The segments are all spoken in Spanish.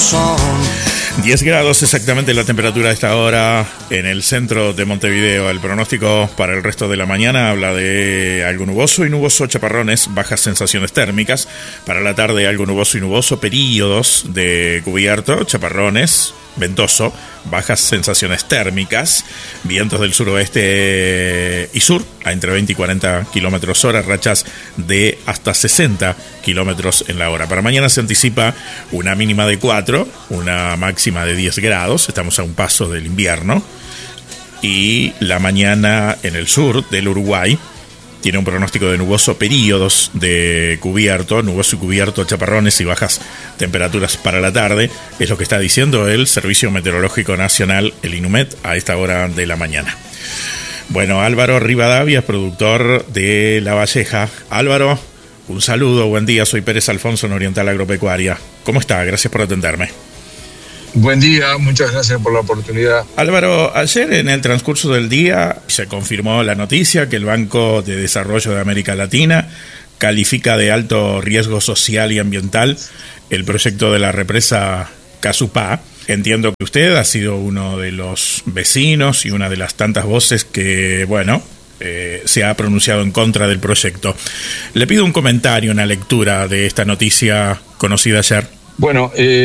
son. 10 grados exactamente la temperatura a esta hora en el centro de Montevideo. El pronóstico para el resto de la mañana habla de algo nuboso y nuboso, chaparrones, bajas sensaciones térmicas. Para la tarde algo nuboso y nuboso, períodos de cubierto, chaparrones, ventoso, bajas sensaciones térmicas, vientos del suroeste y sur a entre 20 y 40 kilómetros hora, rachas de hasta 60 kilómetros en la hora. Para mañana se anticipa una mínima de 4, una máxima de 10 grados, estamos a un paso del invierno, y la mañana en el sur del Uruguay tiene un pronóstico de nuboso, períodos de cubierto, nuboso y cubierto, chaparrones y bajas temperaturas para la tarde. Es lo que está diciendo el Servicio Meteorológico Nacional, el INUMET, a esta hora de la mañana. Bueno, Álvaro Rivadavia, productor de La Valleja. Álvaro, un saludo, buen día, soy Pérez Alfonso en Oriental Agropecuaria. ¿Cómo está? Gracias por atenderme. Buen día, muchas gracias por la oportunidad. Álvaro, ayer en el transcurso del día se confirmó la noticia que el Banco de Desarrollo de América Latina califica de alto riesgo social y ambiental el proyecto de la represa Casupá. Entiendo que usted ha sido uno de los vecinos y una de las tantas voces que, se ha pronunciado en contra del proyecto. Le pido un comentario, una lectura de esta noticia conocida ayer. Bueno,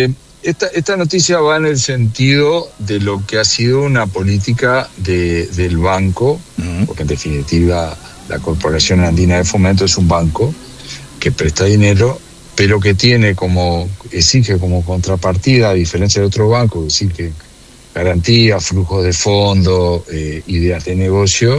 Esta noticia va en el sentido de lo que ha sido una política del banco, porque en definitiva la Corporación Andina de Fomento es un banco que presta dinero, pero que exige como contrapartida, a diferencia de otros bancos, exige garantía, flujos de fondos, ideas de negocio.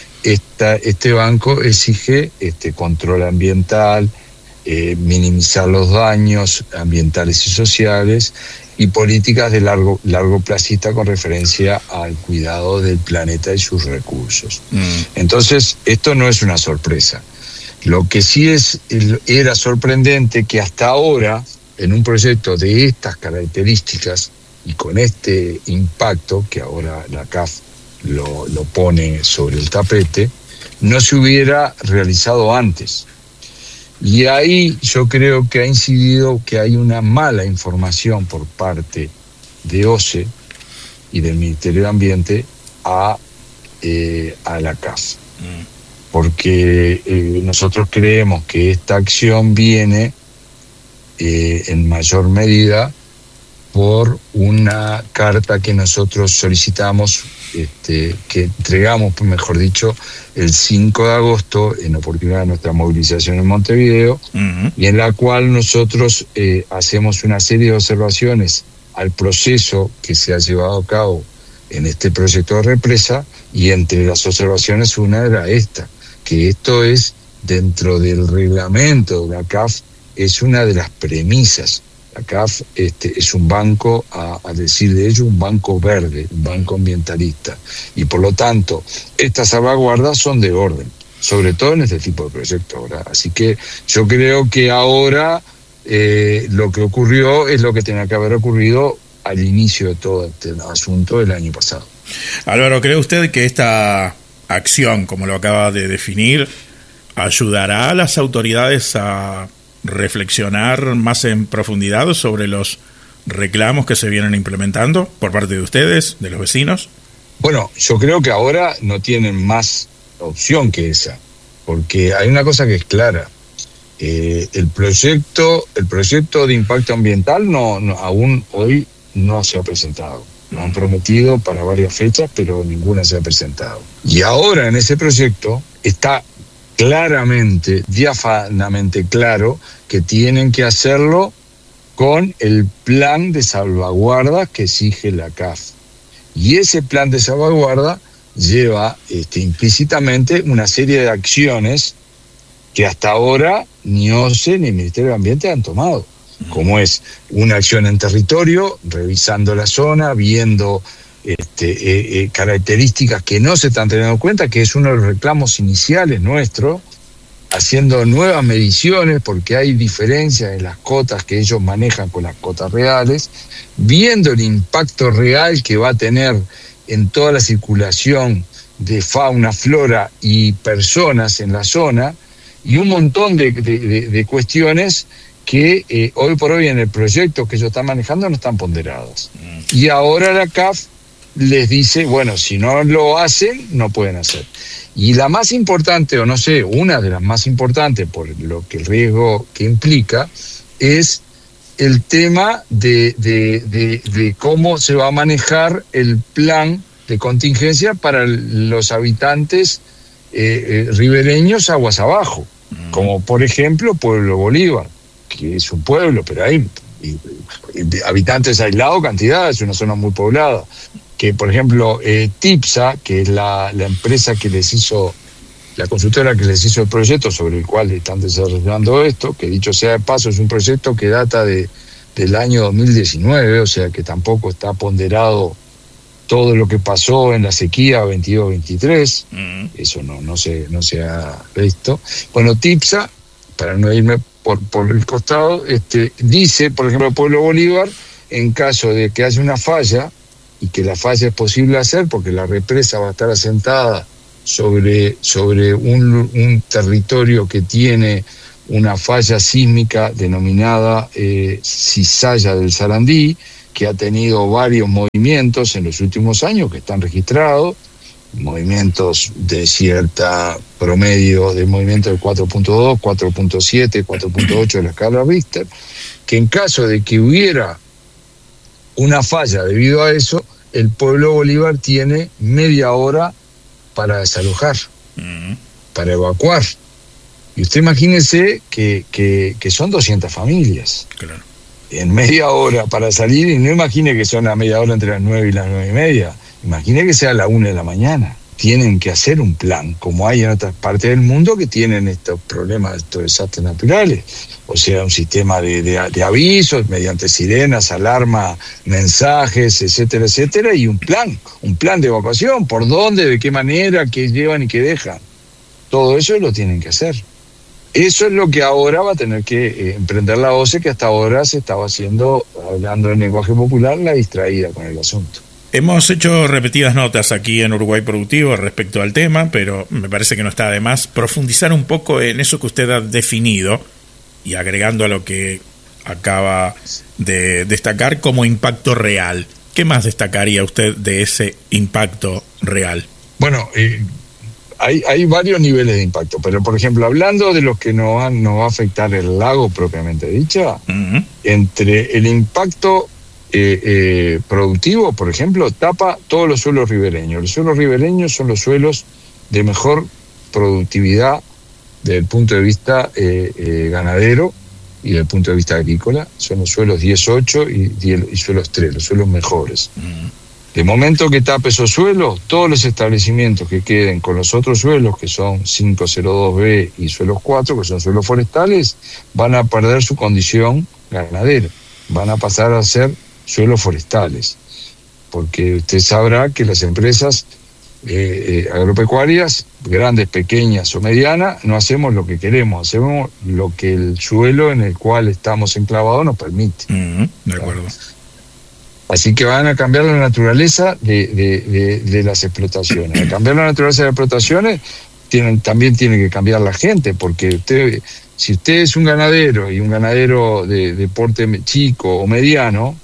Este banco exige control ambiental, minimizar los daños ambientales y sociales y políticas de largo placista con referencia al cuidado del planeta y sus recursos. Entonces, esto no es una sorpresa. Lo que sí era sorprendente que hasta ahora, en un proyecto de estas características y con este impacto, que ahora la CAF lo pone sobre el tapete, no se hubiera realizado antes. Y ahí yo creo que ha incidido que hay una mala información por parte de OCE y del Ministerio de Ambiente a la CAF. Porque nosotros creemos que esta acción viene en mayor medida por una carta que nosotros solicitamos, que entregamos, mejor dicho, el 5 de agosto, en oportunidad de nuestra movilización en Montevideo, y en la cual nosotros hacemos una serie de observaciones al proceso que se ha llevado a cabo en este proyecto de represa, y entre las observaciones una era esta, que esto es dentro del reglamento de la CAF, es una de las premisas. La CAF es un banco, a decir de ello, un banco verde, un banco ambientalista. Y por lo tanto, estas salvaguardas son de orden, sobre todo en este tipo de proyectos, ¿verdad? Así que yo creo que ahora lo que ocurrió es lo que tenía que haber ocurrido al inicio de todo este asunto del año pasado. Álvaro, ¿cree usted que esta acción, como lo acaba de definir, ayudará a las autoridades a reflexionar más en profundidad sobre los reclamos que se vienen implementando por parte de ustedes, de los vecinos? Bueno, yo creo que ahora no tienen más opción que esa, porque hay una cosa que es clara. El proyecto de impacto ambiental aún hoy no se ha presentado. Lo han prometido para varias fechas, pero ninguna se ha presentado. Y ahora en ese proyecto está claramente, diáfanamente claro, que tienen que hacerlo con el plan de salvaguarda que exige la CAF. Y ese plan de salvaguarda lleva implícitamente una serie de acciones que hasta ahora ni OCE ni el Ministerio de Ambiente han tomado, como es una acción en territorio, revisando la zona, viendo características que no se están teniendo en cuenta, que es uno de los reclamos iniciales nuestros, haciendo nuevas mediciones porque hay diferencias en las cotas que ellos manejan con las cotas reales, viendo el impacto real que va a tener en toda la circulación de fauna, flora y personas en la zona, y un montón de cuestiones que hoy por hoy en el proyecto que ellos están manejando no están ponderadas. Y ahora la CAF les dice, bueno, si no lo hacen, no pueden hacer. Y la más importante, o no sé, una de las más importantes por lo que el riesgo que implica, es el tema de cómo se va a manejar el plan de contingencia para los habitantes ribereños aguas abajo, como por ejemplo Pueblo Bolívar, que es un pueblo, pero hay habitantes aislados, cantidad, es una zona muy poblada. Que por ejemplo TIPSA, que es la empresa que les hizo, la consultora que les hizo el proyecto sobre el cual están desarrollando esto, que dicho sea de paso es un proyecto que data del año 2019, o sea que tampoco está ponderado todo lo que pasó en la sequía 22-23, eso no se ha visto. Bueno, TIPSA, para no irme por el costado, dice, por ejemplo, Pueblo Bolívar, en caso de que haya una falla, y que la falla es posible hacer porque la represa va a estar asentada sobre un territorio que tiene una falla sísmica denominada Cizalla del Sarandí, que ha tenido varios movimientos en los últimos años que están registrados, movimientos de cierta promedio de movimiento de 4.2, 4.7, 4.8 de la escala Richter, que en caso de que hubiera una falla debido a eso, el Pueblo Bolívar tiene media hora para desalojar, para evacuar. Y usted imagínese que son 200 familias. Claro. En media hora para salir, y no imagine que son a media hora entre las 9 y las 9:30. Imagine que sea a la 1 de la mañana. Tienen que hacer un plan, como hay en otras partes del mundo que tienen estos problemas, estos desastres naturales. O sea, un sistema de avisos mediante sirenas, alarma, mensajes, etcétera, etcétera, y un plan de evacuación, por dónde, de qué manera, qué llevan y qué dejan. Todo eso lo tienen que hacer. Eso es lo que ahora va a tener que emprender la OCE, que hasta ahora se estaba haciendo, hablando en lenguaje popular, la distraída con el asunto. Hemos hecho repetidas notas aquí en Uruguay Productivo respecto al tema, pero me parece que no está de más profundizar un poco en eso que usted ha definido y agregando a lo que acaba de destacar como impacto real. ¿Qué más destacaría usted de ese impacto real? Bueno, hay varios niveles de impacto, pero por ejemplo, hablando de los que nos va a afectar el lago propiamente dicha, entre el impacto productivo, por ejemplo, tapa todos los suelos ribereños. Los suelos ribereños son los suelos de mejor productividad desde el punto de vista ganadero y desde el punto de vista agrícola. Son los suelos 10-8 y suelos 3, los suelos mejores. De momento que tape esos suelos, todos los establecimientos que queden con los otros suelos, que son 502B y suelos 4, que son suelos forestales, van a perder su condición ganadera, van a pasar a ser suelos forestales, porque usted sabrá que las empresas agropecuarias, grandes, pequeñas o medianas, no hacemos lo que queremos, hacemos lo que el suelo en el cual estamos enclavados nos permite. De acuerdo. Así que van a cambiar la naturaleza de las explotaciones. Al cambiar la naturaleza de las explotaciones, también tiene que cambiar la gente, porque si usted es un ganadero y un ganadero de porte chico o mediano,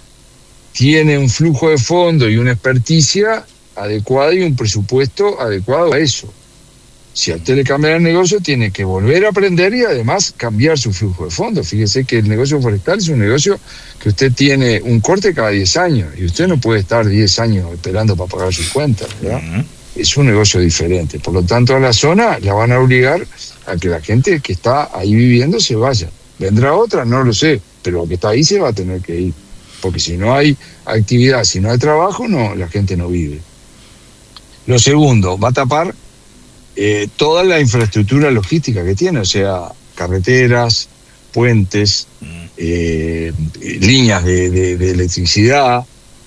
tiene un flujo de fondo y una experticia adecuada y un presupuesto adecuado a eso. Si a usted le cambia el negocio, tiene que volver a aprender y además cambiar su flujo de fondo. Fíjese que el negocio forestal es un negocio que usted tiene un corte cada 10 años y usted no puede estar 10 años esperando para pagar sus cuentas, ¿verdad? Es un negocio diferente. Por lo tanto, a la zona la van a obligar a que la gente que está ahí viviendo se vaya. ¿Vendrá otra? No lo sé, pero la que está ahí se va a tener que ir. Porque si no hay actividad, si no hay trabajo, la gente no vive. Lo segundo, va a tapar toda la infraestructura logística que tiene, o sea, carreteras, puentes, líneas de electricidad,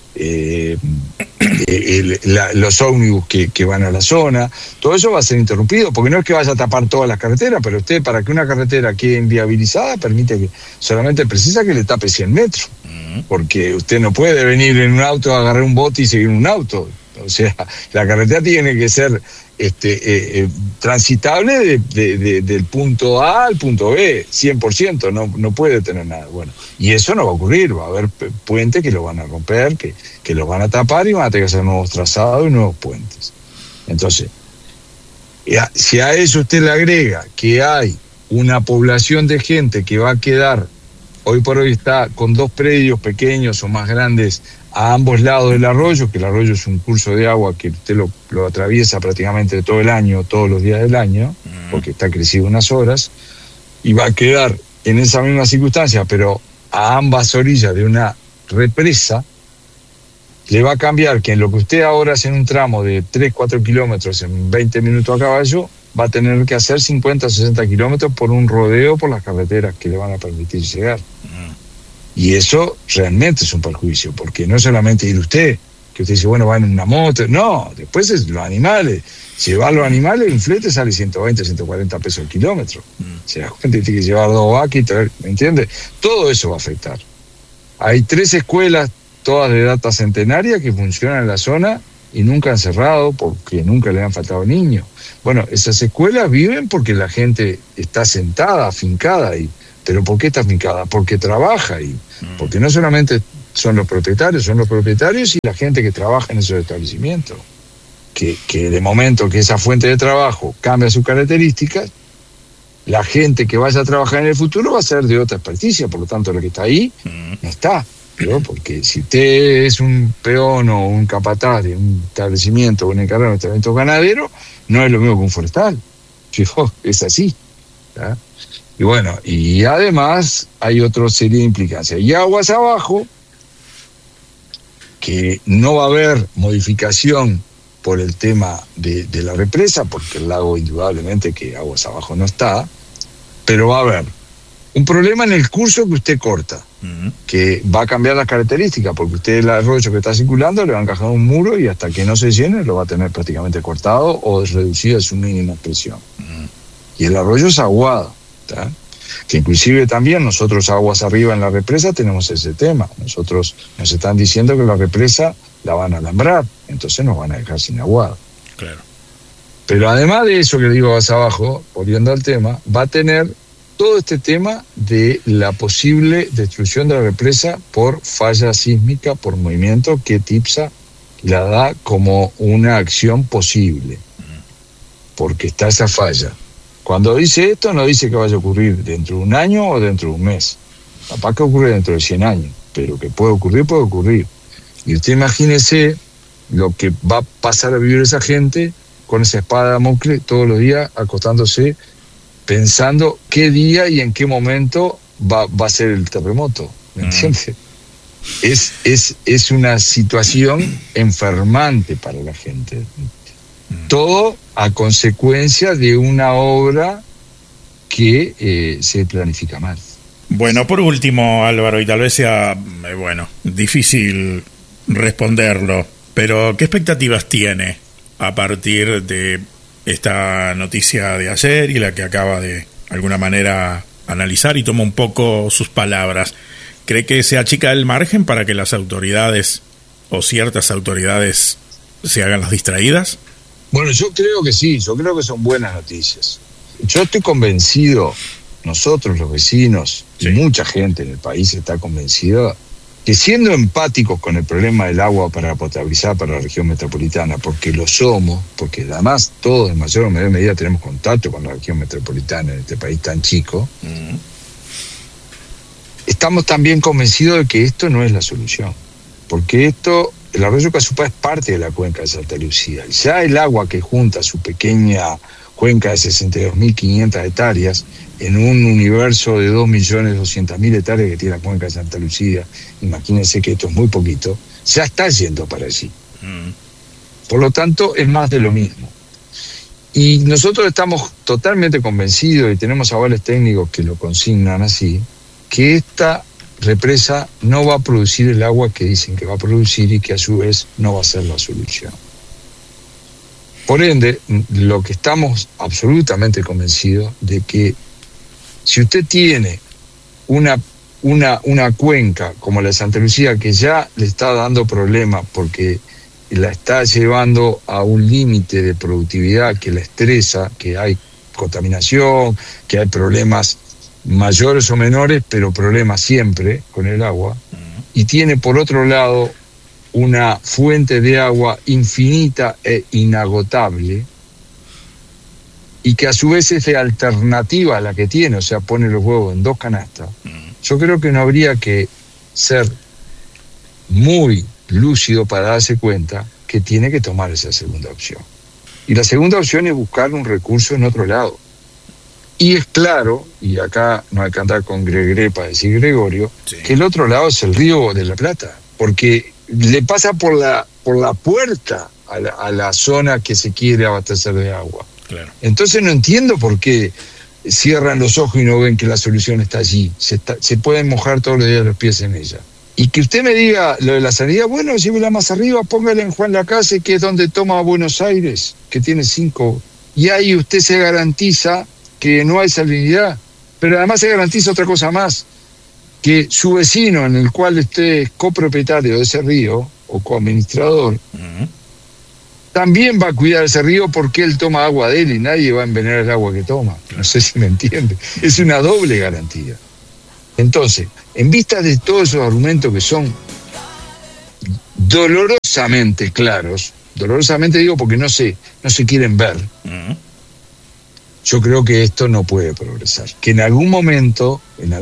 los ómnibus que van a la zona. Todo eso va a ser interrumpido, porque no es que vaya a tapar todas las carreteras, pero usted, para que una carretera quede inviabilizada, solamente precisa que le tape 100 metros, porque usted no puede venir en un auto, agarrar un bote y seguir un auto. O sea, la carretera tiene que ser transitable del punto A al punto B, 100%, no puede tener nada. Bueno, y eso no va a ocurrir, va a haber puentes que lo van a romper, que los van a tapar y van a tener que hacer nuevos trazados y nuevos puentes. Entonces, si a eso usted le agrega que hay una población de gente que va a quedar, hoy por hoy está con 2 predios pequeños o más grandes a ambos lados del arroyo, que el arroyo es un curso de agua que usted lo atraviesa prácticamente todo el año, todos los días del año, porque está crecido unas horas, y va a quedar en esa misma circunstancia, pero a ambas orillas de una represa, le va a cambiar que en lo que usted ahora hace en un tramo de 3-4 kilómetros en 20 minutos a caballo, va a tener que hacer 50 o 60 kilómetros por un rodeo por las carreteras que le van a permitir llegar. Y eso realmente es un perjuicio, porque no es solamente ir usted, que usted dice, bueno, va en una moto, no, después es los animales. Llevar los animales, un flete sale 120, 140 pesos el kilómetro. Si la gente tiene que llevar 2 vacas y traer, ¿me entiende? Todo eso va a afectar. Hay 3 escuelas, todas de data centenaria, que funcionan en la zona y nunca han cerrado porque nunca le han faltado niños. Bueno, esas escuelas viven porque la gente está sentada, afincada ahí. ¿Pero por qué está afincada? Porque trabaja ahí. Porque no solamente son los propietarios y la gente que trabaja en esos establecimientos. Que de momento que esa fuente de trabajo cambia sus características, la gente que vaya a trabajar en el futuro va a ser de otra experticia, por lo tanto lo que está ahí no está. ¿No? Porque si usted es un peón o un capataz de un establecimiento o un encargado de un establecimiento ganadero, no es lo mismo que un forestal. Es así. ¿Ya? Y bueno, y además hay otra serie de implicancias. Y aguas abajo, que no va a haber modificación por el tema de la represa, porque el lago indudablemente que aguas abajo no está, pero va a haber un problema en el curso que usted corta, que va a cambiar las características, porque usted el arroyo que está circulando le va a encajar un muro y hasta que no se llene lo va a tener prácticamente cortado o reducido a su mínima expresión. Y el arroyo es aguado, ¿tá? Que inclusive también nosotros aguas arriba en la represa tenemos ese tema. Nosotros nos están diciendo que la represa la van a alambrar, entonces nos van a dejar sin aguado. Claro. Pero además de eso que digo más abajo, volviendo al tema, va a tener todo este tema de la posible destrucción de la represa por falla sísmica, por movimiento que TIPSA la da como una acción posible, porque está esa falla. Cuando dice esto, no dice que vaya a ocurrir dentro de un año o dentro de un mes. Capaz que ocurre dentro de 100 años, pero que puede ocurrir, puede ocurrir. Y usted imagínese lo que va a pasar a vivir esa gente con esa espada de Damocles todos los días acostándose pensando qué día y en qué momento va a ser el terremoto. ¿Me entiende? Es una situación enfermante para la gente. Todo a consecuencia de una obra que se planifica mal. Bueno, por último, Álvaro, y tal vez sea, difícil responderlo, pero ¿qué expectativas tiene a partir de esta noticia de ayer y la que acaba de alguna manera analizar y toma un poco sus palabras? ¿Cree que se achica el margen para que las autoridades o ciertas autoridades se hagan las distraídas? Bueno, yo creo que sí, yo creo que son buenas noticias. Yo estoy convencido, nosotros los vecinos y mucha gente en el país está convencida que siendo empáticos con el problema del agua para potabilizar para la región metropolitana, porque lo somos, porque además todos en mayor o menor medida tenemos contacto con la región metropolitana en este país tan chico, estamos también convencidos de que esto no es la solución, porque el arroyo Casupá es parte de la cuenca de Santa Lucía. Ya el agua que junta su pequeña cuenca de 62.500 hectáreas en un universo de 2.200.000 hectáreas que tiene la cuenca de Santa Lucía, imagínense que esto es muy poquito, ya está yendo para allí. Por lo tanto, es más de lo mismo. Y nosotros estamos totalmente convencidos, y tenemos avales técnicos que lo consignan así, que esta represa no va a producir el agua que dicen que va a producir y que a su vez no va a ser la solución. Por ende, lo que estamos absolutamente convencidos de que si usted tiene una cuenca como la de Santa Lucía que ya le está dando problemas porque la está llevando a un límite de productividad que la estresa, que hay contaminación, que hay problemas mayores o menores, pero problemas siempre con el agua, y tiene por otro lado una fuente de agua infinita e inagotable, y que a su vez es de alternativa a la que tiene, o sea, pone los huevos en 2 canastas. Yo creo que no habría que ser muy lúcido para darse cuenta que tiene que tomar esa segunda opción. Y la segunda opción es buscar un recurso en otro lado. Y es claro, y acá no hay que andar con Gregre para decir Gregorio, sí, que el otro lado es el río de la Plata, porque le pasa por la puerta a la zona que se quiere abastecer de agua. Claro. Entonces no entiendo por qué cierran los ojos y no ven que la solución está allí. Se pueden mojar todos los días los pies en ella. Y que usted me diga lo de la sanidad, bueno, llévela más arriba, póngale en Juan Lacase, que es donde toma Buenos Aires, que tiene 5. Y ahí usted se garantiza que no hay salinidad. Pero además se garantiza otra cosa más, que su vecino, en el cual usted es copropietario de ese río, o coadministrador, también va a cuidar ese río porque él toma agua de él y nadie va a envenenar el agua que toma. No sé si me entiende. Es una doble garantía. Entonces, en vista de todos esos argumentos que son dolorosamente claros, dolorosamente digo porque no se quieren ver, yo creo que esto no puede progresar. Que en algún momento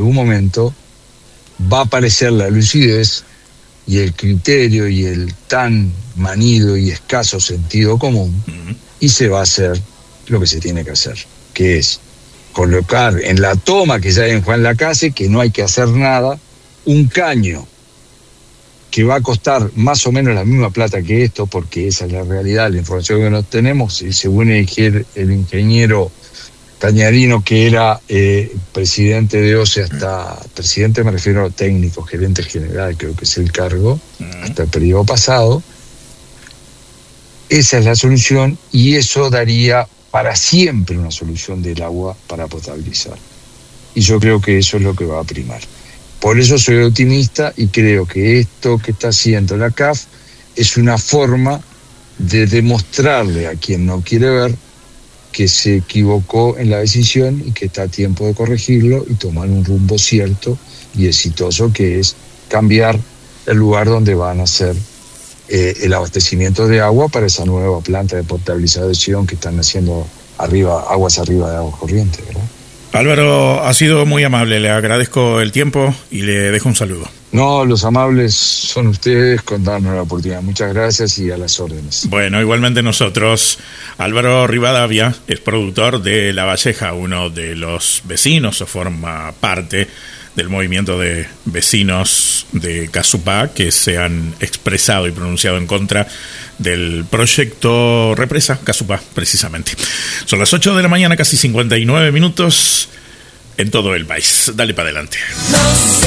va a aparecer la lucidez y el criterio y el tan manido y escaso sentido común, y se va a hacer lo que se tiene que hacer, que es colocar en la toma que ya hay en Juan Lacase, que no hay que hacer nada, un caño que va a costar más o menos la misma plata que esto, porque esa es la realidad, la información que nos tenemos, y según el ingeniero Cañarino, que era presidente de OCE hasta, presidente me refiero a técnico, gerente general, creo que es el cargo, hasta el periodo pasado. Esa es la solución, y eso daría para siempre una solución del agua para potabilizar. Y yo creo que eso es lo que va a primar. Por eso soy optimista y creo que esto que está haciendo la CAF es una forma de demostrarle a quien no quiere ver que se equivocó en la decisión y que está a tiempo de corregirlo y tomar un rumbo cierto y exitoso, que es cambiar el lugar donde van a hacer el abastecimiento de agua para esa nueva planta de potabilización que están haciendo aguas arriba de aguas corrientes, ¿verdad? Álvaro, ha sido muy amable, le agradezco el tiempo y le dejo un saludo. No, los amables son ustedes con darnos la oportunidad. Muchas gracias y a las órdenes. Bueno, igualmente nosotros. Álvaro Rivadavia es productor de La Valleja, uno de los vecinos, o forma parte del movimiento de vecinos de Casupá que se han expresado y pronunciado en contra del proyecto Represa Casupá, precisamente. Son las 8 de la mañana, casi 59 minutos en todo el país. Dale para adelante.